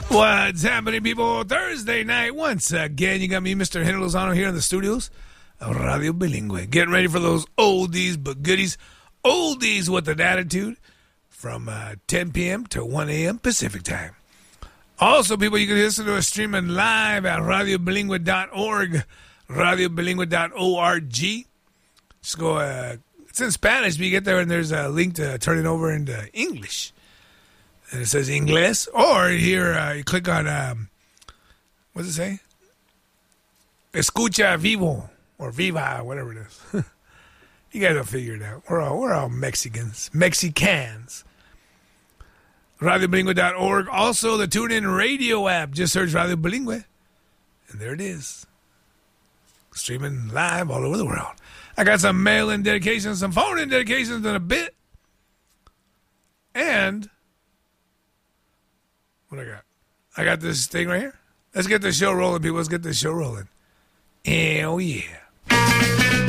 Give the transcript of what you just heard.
What's happening, people? Thursday night, once again, you got me, Mr. Henry Lozano, here in the studios of Radio Bilingüe. Getting ready for those oldies but goodies. Oldies with an attitude from 10 p.m. to 1 a.m. Pacific time. Also, people, you can listen to us streaming live at radiobilingüe.org, radiobilingüe.org. Just go, it's in Spanish, but you get there and there's a link to turn it over into English. And it says Ingles. Or here, you click on, what does it say? Escucha Vivo, or Viva, whatever it is. You guys will figure it out. We're all Mexicans. RadioBilingüe.org. Also, the TuneIn Radio app. Just search Radio Bilingüe. And there it is. Streaming live all over the world. I got some mail-in dedications, some phone-in dedications in a bit. And what I got? I got this thing right here. Let's get the show rolling, people. Let's get this show rolling. Oh, yeah.